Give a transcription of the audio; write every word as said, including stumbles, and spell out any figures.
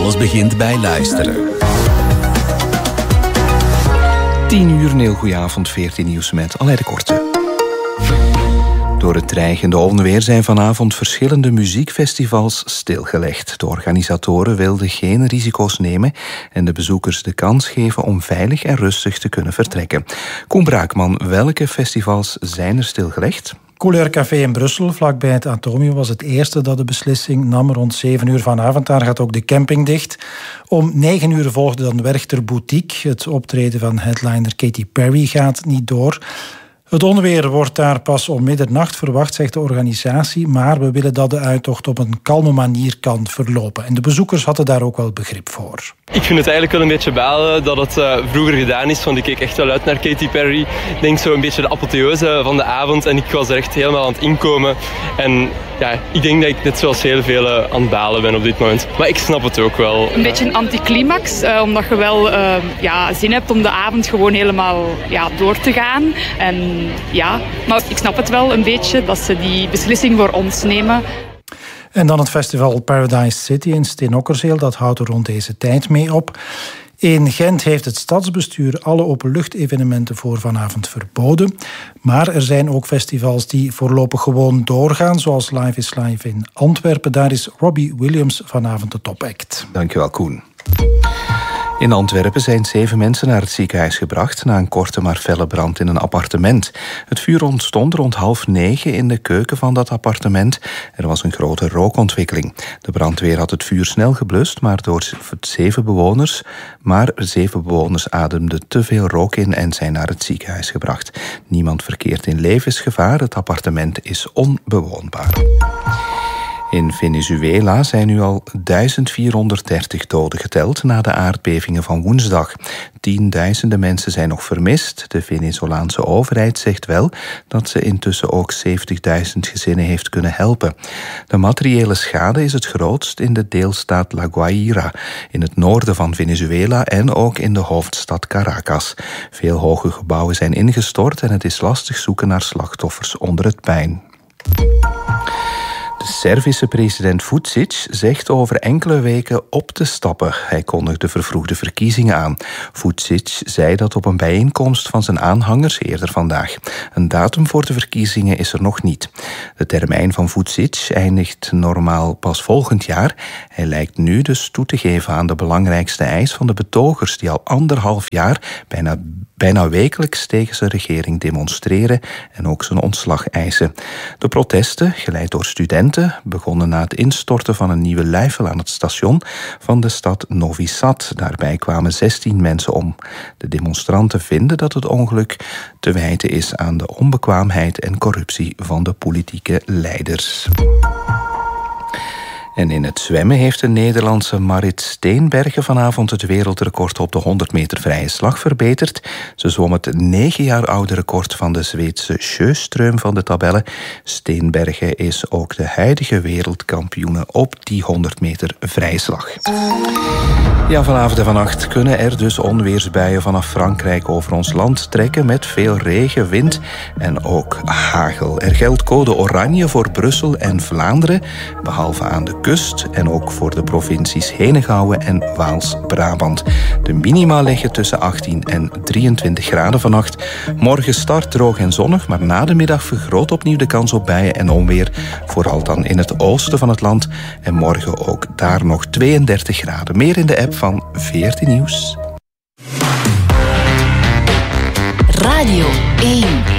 Alles begint bij luisteren. tien uur, een heel goeie avond, veertien nieuws met Aleid de Korte. Door het dreigende onweer zijn vanavond verschillende muziekfestivals stilgelegd. De organisatoren wilden geen risico's nemen en de bezoekers de kans geven om veilig en rustig te kunnen vertrekken. Koen Braakman, welke festivals zijn er stilgelegd? Couleur Café in Brussel, vlakbij het Atomium, was het eerste dat de beslissing nam. Rond zeven uur vanavond, daar gaat ook de camping dicht. Om negen uur volgde dan Werchter Boutique. Het optreden van headliner Katy Perry gaat niet door. Het onweer wordt daar pas om middernacht verwacht, zegt de organisatie. Maar we willen dat de uittocht op een kalme manier kan verlopen. En de bezoekers hadden daar ook wel begrip voor. Ik vind het eigenlijk wel een beetje balen dat het uh, vroeger gedaan is. Want ik keek echt wel uit naar Katy Perry. Ik denk zo een beetje de apotheose van de avond. En ik was er echt helemaal aan het inkomen. En ja, ik denk dat ik net zoals heel veel uh, aan het balen ben op dit moment. Maar ik snap het ook wel. Een beetje een anticlimax. Uh, omdat je wel uh, ja, zin hebt om de avond gewoon helemaal ja, door te gaan. En ja, maar ik snap het wel een beetje dat ze die beslissing voor ons nemen. En dan het festival Paradise City in Steenokkerzeel. Dat houdt er rond deze tijd mee op. In Gent heeft het stadsbestuur alle openluchtevenementen voor vanavond verboden. Maar er zijn ook festivals die voorlopig gewoon doorgaan, zoals Live is Live in Antwerpen. Daar is Robbie Williams vanavond de topact. Dankjewel, Koen. In Antwerpen zijn zeven mensen naar het ziekenhuis gebracht na een korte maar felle brand in een appartement. Het vuur ontstond rond half negen in de keuken van dat appartement. Er was een grote rookontwikkeling. De brandweer had het vuur snel geblust, maar door zeven bewoners, maar zeven bewoners ademden te veel rook in en zijn naar het ziekenhuis gebracht. Niemand verkeert in levensgevaar. Het appartement is onbewoonbaar. In Venezuela zijn nu al duizend vierhonderddertig doden geteld na de aardbevingen van woensdag. Tienduizenden mensen zijn nog vermist. De Venezolaanse overheid zegt wel dat ze intussen ook zeventigduizend gezinnen heeft kunnen helpen. De materiële schade is het grootst in de deelstaat La Guaira, in het noorden van Venezuela en ook in de hoofdstad Caracas. Veel hoge gebouwen zijn ingestort en het is lastig zoeken naar slachtoffers onder het puin. De Servische president Vučić zegt over enkele weken op te stappen. Hij kondigde vervroegde verkiezingen aan. Vučić zei dat op een bijeenkomst van zijn aanhangers eerder vandaag. Een datum voor de verkiezingen is er nog niet. De termijn van Vučić eindigt normaal pas volgend jaar. Hij lijkt nu dus toe te geven aan de belangrijkste eis van de betogers die al anderhalf jaar bijna Bijna wekelijks tegen zijn regering demonstreren en ook zijn ontslag eisen. De protesten, geleid door studenten, begonnen na het instorten van een nieuwe luifel aan het station van de stad Novi Sad. Daarbij kwamen zestien mensen om. De demonstranten vinden dat het ongeluk te wijten is aan de onbekwaamheid en corruptie van de politieke leiders. En in het zwemmen heeft de Nederlandse Marit Steenbergen vanavond het wereldrecord op de honderd meter vrije slag verbeterd. Ze zwom het negen jaar oude record van de Zweedse Sjöström van de tabellen. Steenbergen is ook de huidige wereldkampioene op die honderd meter vrije slag. Ja, vanavond en vannacht kunnen er dus onweersbuien vanaf Frankrijk over ons land trekken met veel regen, wind en ook hagel. Er geldt code oranje voor Brussel en Vlaanderen, behalve aan de kust en ook voor de provincies Henegouwen en Waals-Brabant. De minima liggen tussen achttien en drieëntwintig graden vannacht. Morgen start droog en zonnig, maar na de middag vergroot opnieuw de kans op buien en onweer, vooral dan in het oosten van het land. En morgen ook daar nog tweeëndertig graden. Meer in de app van veertien Nieuws. Radio één.